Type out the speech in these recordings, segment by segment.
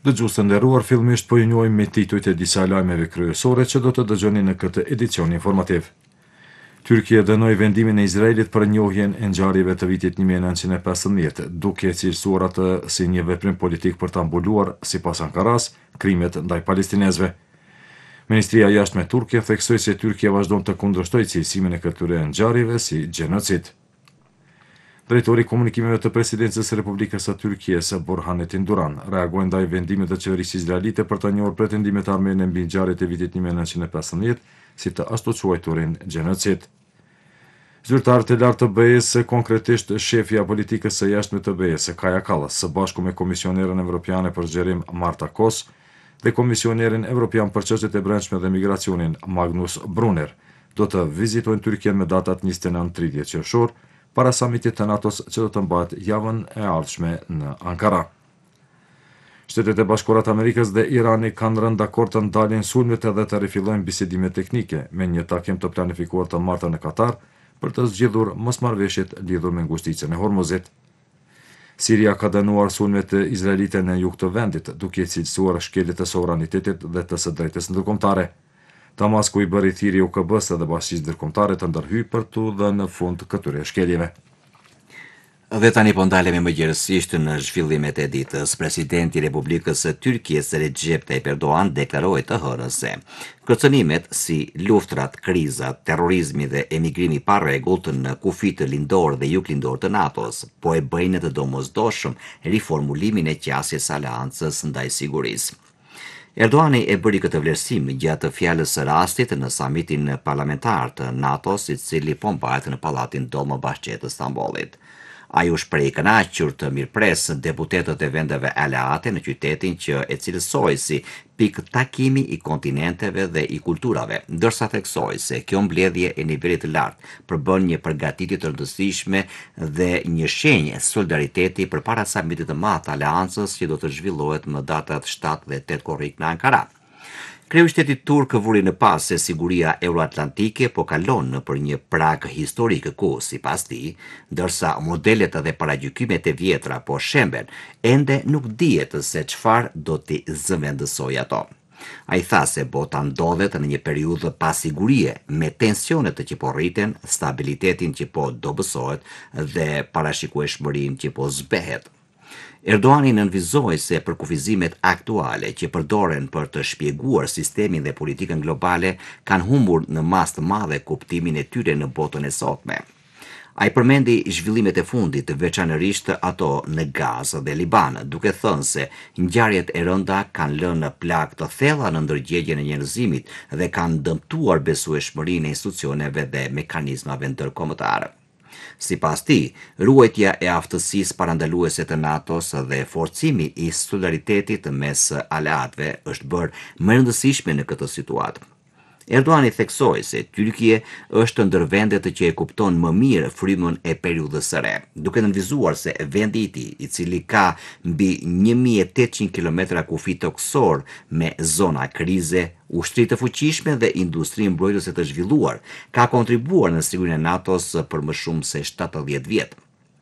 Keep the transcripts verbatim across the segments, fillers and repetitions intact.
Dëgjues të nderuar, fillimisht po ju njohim me titujt e disa lajmeve kryesore që do të dëgjoni në këtë edicion informativ. Tyrkia dënoi vendimin e Izraelit për njohjen e ngjarjeve të vitit një mijë e nëntëqind e pesëmbëdhjetë, duke cilësuar atë si një veprim politik për ta mbuluar, sipas Ankaras, krimet ndaj palestinezëve. Ministria e Jashtme e Turqie theksoi se Tyrkia vazhdon të kundërshtojë cilësimin e këtyre ngjarjeve si gjenocid. Drejtori i komunikimeve të presidencës së Republikës së Turqisë, Burhanetin Duran, reagoi ndaj vendimit të qeverisë izraelite për të njohur pretendimet armene mbi ngjarjet e vitit një mijë e nëntëqind e pesëmbëdhjetë si të ashtu quajturin gjenocid. Zyrtarët e lartë të B E-s, konkretisht shefja politikës së jashtme të B E-s, Kaja Kallas, së bashku me komisionerën evropiane për zgjerim Marta Kos dhe komisionerin evropian për çështjet e brendshme dhe migracionin Magnus Brunner, do të vizitojnë Turqinë me datat njëzet e nëntë tridhjetë qershor, para samitit të NATO-s që do të mbahet javën e ardhshme në Ankara. Shtetet e Bashkuara të Amerikës dhe Irani kanë rënë dakord të ndalin sulmet edhe të rifillojnë bisedime teknike me një takim të planifikuar të martën në Katar për të zgjidhur mosmarrëveshjet lidhur me ngushticën e Hormuzit. Siria ka dënuar sulmet izraelite në jug të vendit, duke cilësuar shkelje të sovranitetit dhe të së drejtës ndërkombëtare. Damasku i bëri thirrje U K B-s dhe bashkisë ndërkombëtare të ndërhyjë për t'u dhënë fund këtyre shkeljeve. Dhe tani po ndalemi më gjërësisht në zhvillimet e ditës. Presidenti i Republikës së Turqisë Recep Tayyip Erdogan deklaroi të hënën se kërcënimet si luftrat, krizat, terrorizmi dhe emigrimi pa rregullt në kufit lindor dhe juglindor të NATO-s po e bëjnë të domosdoshëm riformulimin e qasjes së aleancës ndaj sigurisë. Erdoani e bëri këtë vlerësim gjatë fjalës së rastit në samitin parlamentar të NATO-s, i cili po mbahet në pallatin Dolmabahçe të Stambollit. Ai u shpreh i kënaqur të mirëpres deputetët e vendeve aleate në qytetin që e cilësoi si pikë takimi i kontinenteve dhe i kulturave, ndërsa theksoi se kjo mbledhje e nivelit të lartë përbën një përgatitje të rëndësishme dhe një shenjë solidariteti përpara samitit të madh të aleancës që do të zhvillohet më datat shtatë dhe tetë korrik në Ankara. Kryeushteti turk vuri në pas se siguria euroatlantike po kalon nëpër një prag historik ku, sipas tij, ndërsa modelet dhe paragjykimet e vjetra po shemben, ende nuk dihet se çfarë do t'i zëvendësojë ato. Ai tha se bota ndodhet në një periudhë pa sigurie, me tensionet që po rriten, stabilitetin që po dobësohet dhe parashikueshmërinë që po zbehet. Erdoani nënvizoi se përkufizimet aktuale që përdoren për të shpjeguar sistemin dhe politikën globale kanë humbur në masë të madhe kuptimin e tyre në botën e sotme. Ai përmendi zhvillimet e fundit, veçanërisht ato në Gazë dhe Liban, duke thënë se ngjarjet e rënda kanë lënë plagë të thella në ndërgjegjen e njerëzimit dhe kanë dëmtuar besueshmërinë e institucioneve dhe mekanizmave ndërkombëtar. Sipas tij, ruajtja e aftësisë parandaluese të NATO-s dhe forcimi i solidaritetit mes aleatëve është bërë më rëndësishme në këtë situatë. Erdoani theksoi se Turqia është ndër vendet që e kupton më mirë frymën e periudhës së re, duke nënvizuar se vendi i tij, i cili ka mbi një mijë e tetëqind kilometra kufi toksor me zona krize, ushtri të fuqishme dhe industri mbrojtëse të zhvilluar, ka kontribuar në sigurinë e NATO-s për më shumë se shtatëdhjetë vjet.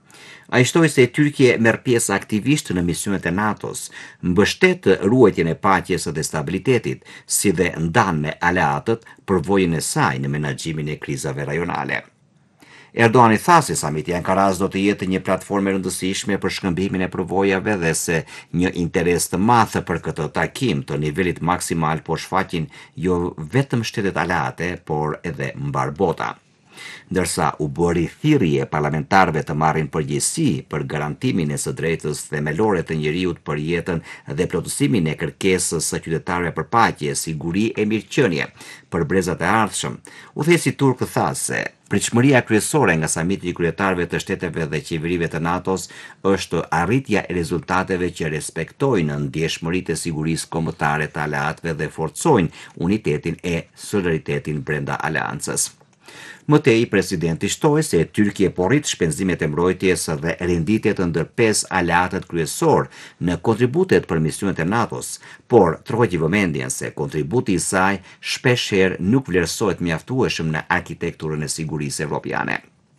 Ai shtoi se Turqia merr pjesë aktivisht në misionet e NATO-s, mbështet ruajtjen e paqes dhe stabilitetit, si dhe ndan me aleatët përvojën e saj në menaxhimin e krizave rajonale. Erdoani tha se samiti i Ankaras do të jetë një platformë e rëndësishme për shkëmbimin e përvojave dhe se një interes të madh për këtë takim të nivelit maksimal po shfaqin jo vetëm shtetet aleate, por edhe mbar bota. Ndërsa u bëri thirrje parlamentarëve të marrin përgjegjësi për garantimin e së drejtës themelore të njerëzit për jetën dhe plotësimin e kërkesës së qytetarëve për paqe, siguri e mirëqenie për brezat e ardhshëm, udhëheqësi turk tha se pritshmëria kryesore nga samiti i kryetarëve të shteteve dhe qeverive të NATO-s është arritja e rezultateve që respektojnë ndjeshmëritë e sigurisë kombëtare të aleatëve dhe forcojnë unitetin e solidaritetin brenda aleancës. Mëtej, presidenti shtoi se Turqia po rrit shpenzimet e mbrojtjes dhe renditjet ndër pesë aleatët kryesor në kontributet për misionet e NATO-s, por troqi vëmendjen se kontributi i saj shpeshherë nuk vlerësohet mjaftueshëm në arkitekturën e sigurisë evropiane.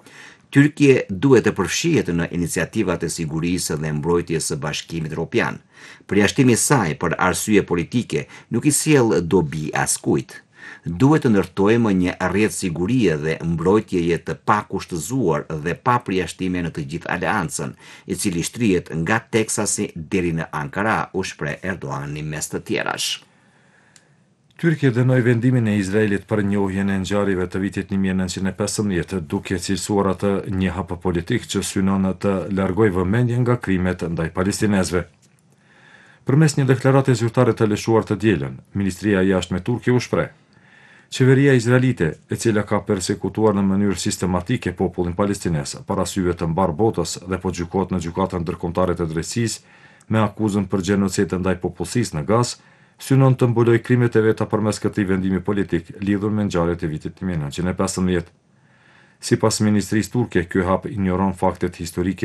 Tyrkia duhet të përfshihet në iniciativat e sigurisë dhe mbrojtjes së Bashkimit Evropian. Përjashtimi i saj për arsye politike nuk i sjell dobi askujt. Duhet të ndërtojmë një rrjet sigurie dhe mbrojtjeje të pakushtëzuar dhe pa përjashtime në të gjithë aleancën, i cili shtrihet nga Teksasi deri në Ankara, u shpreh Erdoani mes të tjerash. Tyrkia dënoi vendimin e Izraelit për njohjen e ngjarjeve të vitit një mijë e nëntëqind e pesëmbëdhjetë, duke cilësuar atë një hap politik që synon të largojë vëmendjen nga krimet ndaj palestinezëve. Përmes një deklarate zyrtare të lëshuar të dielën, Ministria e Jashtme e Turqit u shpreh: Qeveria izraelite, e cila ka persekutuar në mënyrë sistematike popullin palestinez para syve të mbar botës dhe po gjykohet në gjykatën ndërkombëtare të drejtësisë me akuzën për gjenocid ndaj popullsisë në Gazë, synon të mbuloj krimet e veta përmes këtij vendimi politik lidhur me ngjarjet e vitit një mijë e nëntëqind e pesëmbëdhjetë. Sipas Ministrisë turke, ky hap ignoron faktet historike